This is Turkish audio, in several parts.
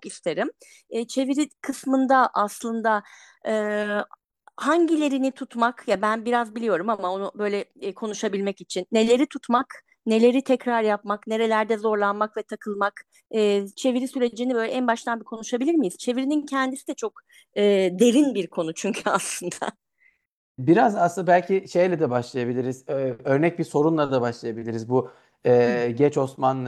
çok isterim. Çeviri kısmında aslında e, hangilerini tutmak, ya ben biraz biliyorum ama onu böyle konuşabilmek için neleri tutmak, neleri tekrar yapmak, nerelerde zorlanmak ve takılmak, çeviri sürecini böyle en baştan bir konuşabilir miyiz? Çevirinin kendisi de çok derin bir konu çünkü aslında. Biraz aslında belki şeyle de başlayabiliriz. Örnek bir sorunla da başlayabiliriz. Bu geç Osmanlı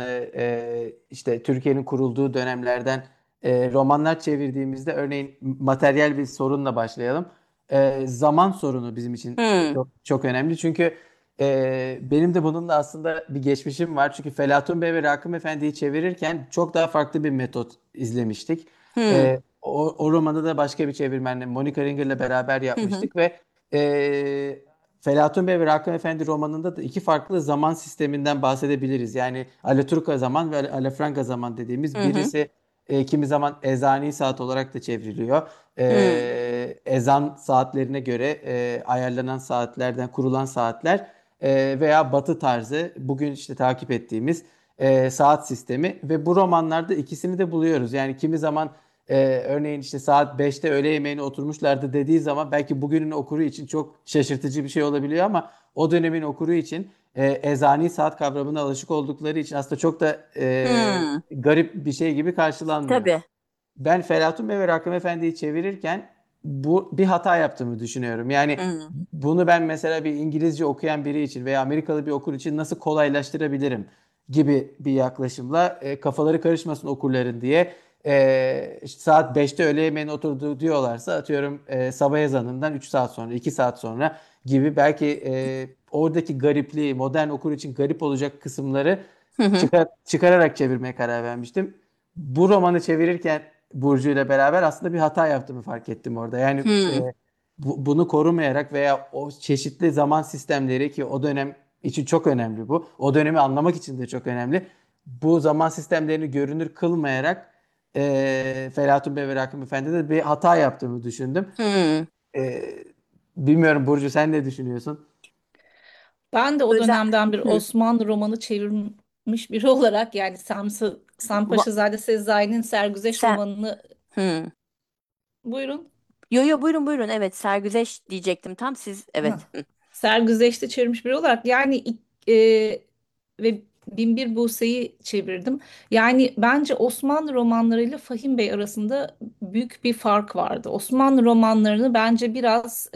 işte Türkiye'nin kurulduğu dönemlerden romanlar çevirdiğimizde örneğin materyal bir sorunla başlayalım. Zaman sorunu bizim için Hmm. çok çok önemli. Çünkü benim de bununla aslında bir geçmişim var. Çünkü Felatun Bey ve Rakım Efendi'yi çevirirken çok daha farklı bir metot izlemiştik. Hmm. O romanı da başka bir çevirmenle Monica Ringer'le beraber Hı hı. yapmıştık ve Felatun Bey ve Rakım Efendi romanında da iki farklı zaman sisteminden bahsedebiliriz. Yani Alaturka zaman ve Alafranga zaman dediğimiz Hı hı. birisi kimi zaman ezani saat olarak da çevriliyor. Hmm. Ezan saatlerine göre ayarlanan saatlerden kurulan saatler veya Batı tarzı bugün işte takip ettiğimiz saat sistemi ve bu romanlarda ikisini de buluyoruz. Yani kimi zaman örneğin işte saat 5'te öğle yemeğine oturmuşlardı dediği zaman belki bugünün okuru için çok şaşırtıcı bir şey olabiliyor ama o dönemin okuru için ezani saat kavramına alışık oldukları için aslında çok da Hmm. garip bir şey gibi karşılanmıyor. Tabii. Ben Felatun Bey ve Rakım Efendi'yi çevirirken bu bir hata yaptığımı düşünüyorum. Yani Hmm. bunu ben mesela bir İngilizce okuyan biri için veya Amerikalı bir okur için nasıl kolaylaştırabilirim gibi bir yaklaşımla kafaları karışmasın okurların diye işte saat 5'te öğle yemeğine oturdu diyorlarsa atıyorum sabah ezanından 3 saat sonra 2 saat sonra gibi belki oradaki garipliği modern okur için garip olacak kısımları Hı hı. çıkararak çevirmeye karar vermiştim. Bu romanı çevirirken Burcu ile beraber aslında bir hata yaptığımı fark ettim orada. Yani Hmm. bunu korumayarak veya o çeşitli zaman sistemleri ki o dönem için çok önemli bu. O dönemi anlamak için de çok önemli. Bu zaman sistemlerini görünür kılmayarak Felatun Bey ve Rakım Efendi'de bir hata yaptığımı düşündüm. Hmm. E, Bilmiyorum Burcu sen ne düşünüyorsun? Ben de o Özel. dönemden bir Hı. Osmanlı romanı çevirmiş biri olarak yani Sami Va- Paşazade Sezai'nin Sergüzeşt Sen. romanını Hı. buyurun. Yo yo, buyurun buyurun, evet, sergüzeş diyecektim tam, siz Ha. evet. Hı. Sergüzeşt'i çevirmiş biri olarak yani ve Binbir Buse'yi çevirdim. Yani bence Osmanlı romanlarıyla Fahim Bey arasında büyük bir fark vardı. Osmanlı romanlarını bence biraz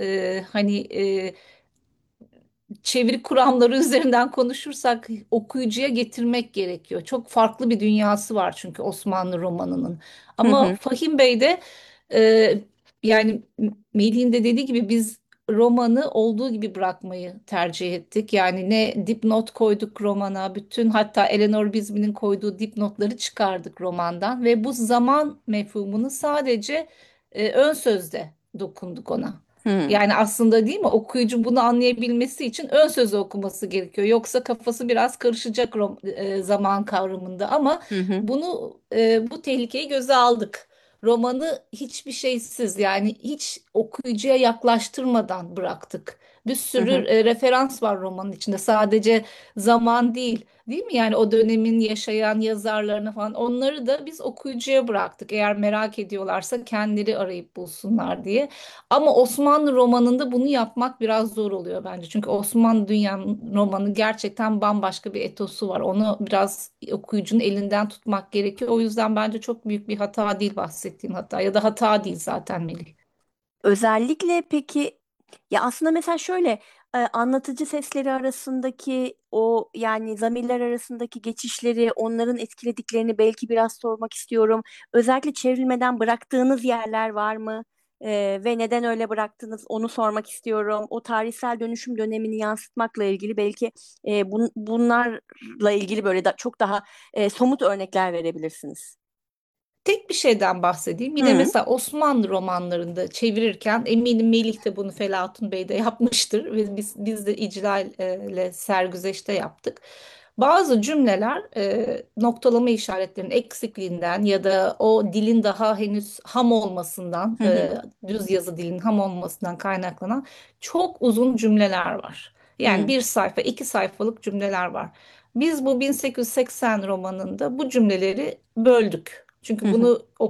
çeviri kuramları üzerinden konuşursak okuyucuya getirmek gerekiyor. Çok farklı bir dünyası var çünkü Osmanlı romanının. Hı Ama hı. Fahim Bey de yani Melih'in de dediği gibi biz romanı olduğu gibi bırakmayı tercih ettik. Yani ne dipnot koyduk romana, bütün hatta Eleanor Bizby'nin koyduğu dipnotları çıkardık romandan ve bu zaman mefhumunu sadece ön sözde dokunduk ona. Hı Yani aslında değil mi okuyucu bunu anlayabilmesi için ön sözü okuması gerekiyor. Yoksa kafası biraz karışacak zaman kavramında ama hı. Hı bu tehlikeyi göze aldık. Romanı hiçbir şeysiz yani hiç okuyucuya yaklaştırmadan bıraktık. Bir hı. sürü Hı. referans var romanın içinde sadece zaman değil. Değil mi? Yani o dönemin yaşayan yazarlarını falan onları da biz okuyucuya bıraktık. Eğer merak ediyorlarsa kendileri arayıp bulsunlar diye. Ama Osmanlı romanında bunu yapmak biraz zor oluyor bence. Çünkü Osmanlı dünyanın romanı gerçekten bambaşka bir etosu var. Onu biraz okuyucunun elinden tutmak gerekiyor. O yüzden bence çok büyük bir hata değil bahsettiğin hata ya da hata değil zaten Melih. Özellikle peki, ya aslında mesela şöyle, anlatıcı sesleri arasındaki o, yani zamirler arasındaki geçişleri, onların etkilediklerini belki biraz sormak istiyorum. Özellikle çevrilmeden bıraktığınız yerler var mı? Ve neden öyle bıraktınız onu sormak istiyorum. O tarihsel dönüşüm dönemini yansıtmakla ilgili belki bunlarla ilgili böyle çok daha somut örnekler verebilirsiniz. Tek bir şeyden bahsedeyim. Yine Hı mesela Osmanlı romanlarında çevirirken eminim Melih de bunu Felatun Bey de yapmıştır ve biz de İclal ile Sergüzeş'te yaptık. Bazı cümleler noktalama işaretlerinin eksikliğinden ya da o dilin daha henüz ham olmasından, hı hı düz yazı dilin ham olmasından kaynaklanan çok uzun cümleler var. Yani hı bir sayfa, iki sayfalık cümleler var. Biz bu 1880 romanında bu cümleleri böldük. hı Çünkü hı. bunu